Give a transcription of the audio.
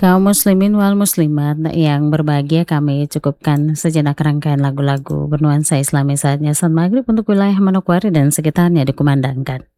Kaum muslimin wal muslimat yang berbahagia, kami cukupkan sejenak rangkaian lagu-lagu bernuansa Islami saatnya saat maghrib untuk wilayah Manokwari dan sekitarnya dikumandangkan.